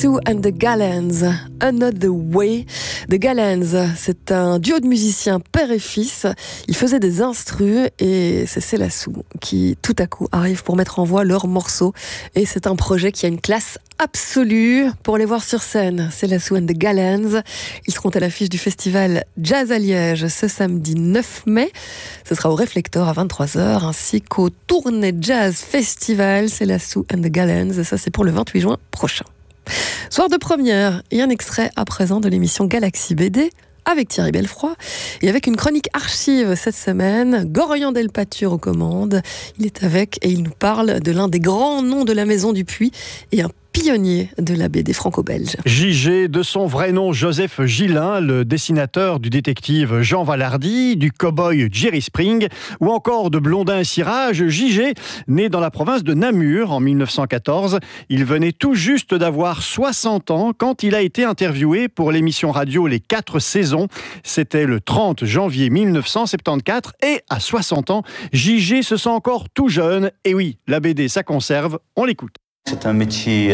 Sue and the Gallants, Another Way. The Gallants, c'est un duo de musiciens père et fils. Ils faisaient des instrus et c'est Céla Sue qui tout à coup arrive pour mettre en voix leurs morceaux. Et c'est un projet qui a une classe absolue pour les voir sur scène. Céla Sue and the Gallants. Ils seront à l'affiche du festival Jazz à Liège ce samedi 9 mai. Ce sera au Réflector à 23h ainsi qu'au Tournai Jazz Festival Céla Sue and the Gallants. Et ça, c'est pour le 28 juin prochain. Soir de première et un extrait à présent de l'émission Galaxy BD avec Thierry Belfroy et avec une chronique archive cette semaine, Gorian Delpature aux commandes. Il est avec et il nous parle de l'un des grands noms de la Maison du Puy et un pionnier de la BD franco-belge. JG, de son vrai nom Joseph Gillin, le dessinateur du détective Jean Valardy, du cow-boy Jerry Spring ou encore de Blondin et Cirage, JG, né dans la province de Namur en 1914, il venait tout juste d'avoir 60 ans quand il a été interviewé pour l'émission radio Les 4 saisons. C'était le 30 janvier 1974 et à 60 ans, JG se sent encore tout jeune. Et oui, la BD, ça conserve, on l'écoute. C'est un métier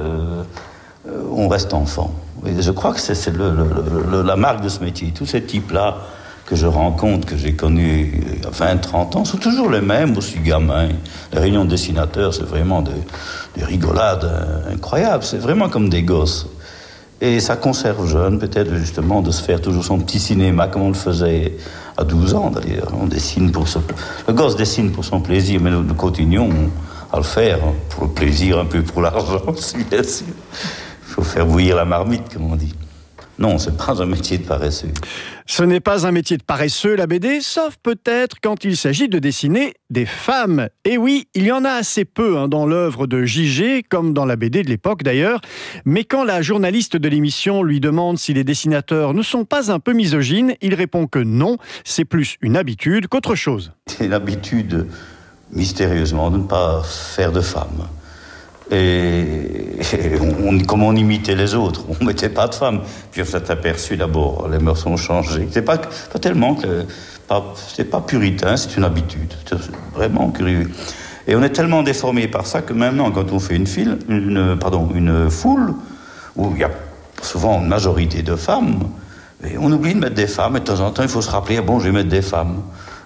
où on reste enfant. Et je crois que c'est la marque de ce métier. Tous ces types-là que je rencontre, que j'ai connus il y a 20, 30 ans, sont toujours les mêmes, aussi gamins. Les réunions de dessinateurs, c'est vraiment des rigolades incroyables. C'est vraiment comme des gosses. Et ça conserve jeune, peut-être justement, de se faire toujours son petit cinéma comme on le faisait à 12 ans, d'ailleurs. On dessine le gosse dessine pour son plaisir, mais nous continuons à le faire, pour le plaisir, un peu pour l'argent aussi, bien sûr. Il faut faire bouillir la marmite, comme on dit. Non, c'est pas un métier de paresseux. Ce n'est pas un métier de paresseux, la BD, sauf peut-être quand il s'agit de dessiner des femmes. Et oui, il y en a assez peu dans l'œuvre de JG, comme dans la BD de l'époque d'ailleurs. Mais quand la journaliste de l'émission lui demande si les dessinateurs ne sont pas un peu misogynes, il répond que non, c'est plus une habitude qu'autre chose. C'est l'habitude, mystérieusement, de ne pas faire de femmes. Et comme on imitait les autres, on ne mettait pas de femmes. Puis on s'est aperçu d'abord, les mœurs ont changé. C'est pas tellement que c'est pas puritain, c'est une habitude. C'est vraiment curieux. Et on est tellement déformé par ça que maintenant, quand on fait une foule, où il y a souvent une majorité de femmes, et on oublie de mettre des femmes, et de temps en temps, il faut se rappeler, bon, je vais mettre des femmes.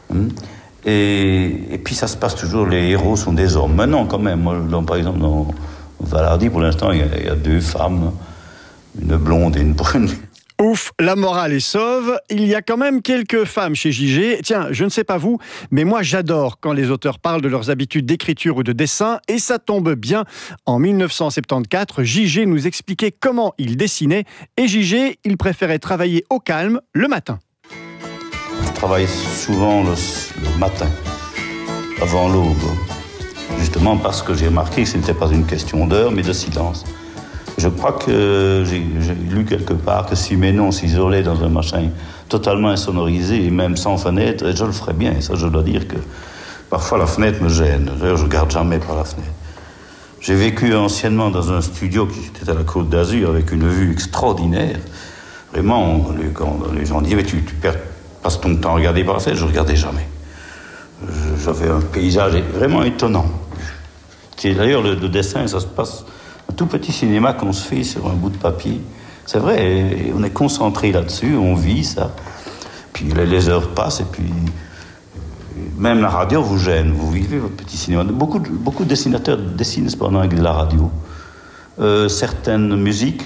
Et puis ça se passe toujours, les héros sont des hommes. Maintenant, quand même, moi, par exemple, dans Valardy, pour l'instant, il y a 2 femmes, une blonde et une brune. Ouf, la morale est sauve. Il y a quand même quelques femmes chez JG. Tiens, je ne sais pas vous, mais moi j'adore quand les auteurs parlent de leurs habitudes d'écriture ou de dessin, et ça tombe bien. En 1974, JG nous expliquait comment il dessinait, et JG, il préférait travailler au calme le matin. Je travaille souvent le matin, avant l'aube, justement parce que j'ai remarqué que ce n'était pas une question d'heure, mais de silence. Je crois que j'ai lu quelque part que si mes noms s'isolaient dans un machin totalement insonorisé, et même sans fenêtre, je le ferais bien. Et ça, je dois dire que parfois la fenêtre me gêne. D'ailleurs, je ne regarde jamais par la fenêtre. J'ai vécu anciennement dans un studio qui était à la Côte d'Azur avec une vue extraordinaire. Vraiment, quand les gens disaient « mais tu passes ton temps à regarder par la fenêtre », je ne regardais jamais. J'avais un paysage vraiment étonnant. Et d'ailleurs, le dessin, ça se passe un tout petit cinéma qu'on se fait sur un bout de papier. C'est vrai, et on est concentré là-dessus, on vit ça. Puis les heures passent, et puis même la radio vous gêne, vous vivez votre petit cinéma. Beaucoup de dessinateurs dessinent cependant avec de la radio. Certaines musiques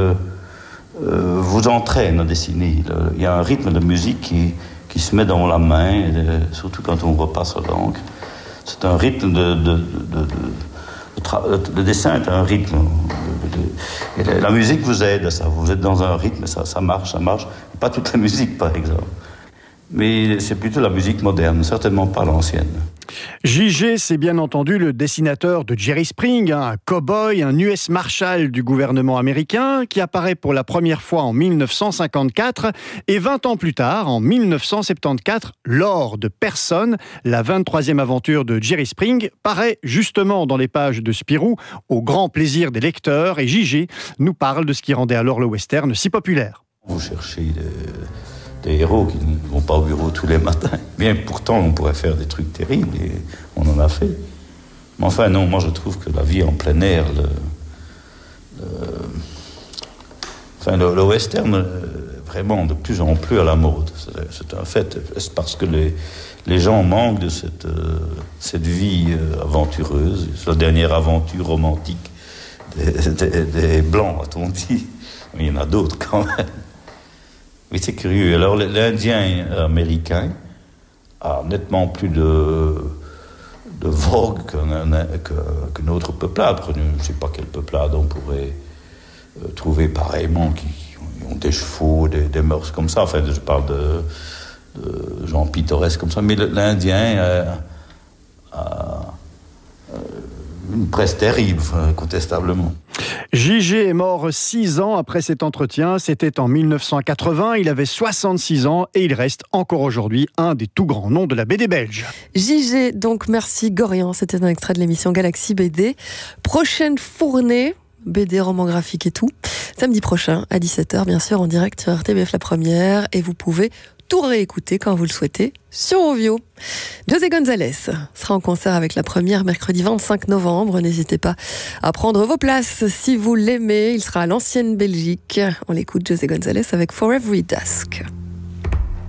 vous entraînent à dessiner. Il y a un rythme de musique qui se met dans la main, surtout quand on repasse à l'encre. C'est un rythme le dessin est un rythme. Et la musique vous aide à ça. Vous êtes dans un rythme, ça marche. Pas toute la musique, par exemple. Mais c'est plutôt la musique moderne, certainement pas l'ancienne. JG, c'est bien entendu le dessinateur de Jerry Spring, un cow-boy, un US Marshal du gouvernement américain, qui apparaît pour la première fois en 1954, et 20 ans plus tard, en 1974, L'or de personne, la 23e aventure de Jerry Spring, paraît justement dans les pages de Spirou, au grand plaisir des lecteurs, et JG nous parle de ce qui rendait alors le western si populaire. Vous cherchez des héros qui ne vont pas au bureau tous les matins. Bien, pourtant, on pourrait faire des trucs terribles, et on en a fait. Mais enfin, non, moi je trouve que la vie en plein air, le western, vraiment de plus en plus à la mode. C'est un fait. C'est parce que les gens manquent de cette vie aventureuse. C'est la dernière aventure romantique des Blancs, a-t-on dit. Mais il y en a d'autres quand même. Mais c'est curieux. Alors l'Indien américain a nettement plus de vogue qu'une autre peuplade. Je ne sais pas quelle peuplade on pourrait trouver pareillement, qui ont des chevaux, des mœurs comme ça. Enfin, je parle de gens pittoresques comme ça. Mais l'Indien a une presse terrible, incontestablement. Gigé est mort 6 ans après cet entretien. C'était en 1980. Il avait 66 ans et il reste encore aujourd'hui un des tout grands noms de la BD belge. Gigé, donc merci Gorian. C'était un extrait de l'émission Galaxy BD. Prochaine fournée, BD, roman graphique et tout. Samedi prochain à 17h, bien sûr, en direct sur RTBF La Première. Et vous pouvez tout réécouter quand vous le souhaitez sur Ovio. José González sera en concert avec La Première mercredi 25 novembre. N'hésitez pas à prendre vos places si vous l'aimez. Il sera à l'Ancienne Belgique. On l'écoute, José González avec For Every Dusk.